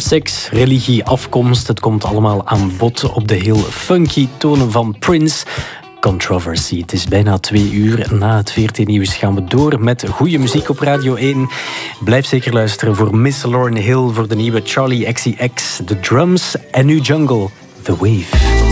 Seks, religie, afkomst, het komt allemaal aan bod op de heel funky tonen van Prince. Controversy. Het is bijna 2 uur. Na het 14 nieuws gaan we door met goede muziek op Radio 1. Blijf zeker luisteren voor Miss Lauryn Hill, voor de nieuwe Charlie XCX, The Drums en nu Jungle, The Wave.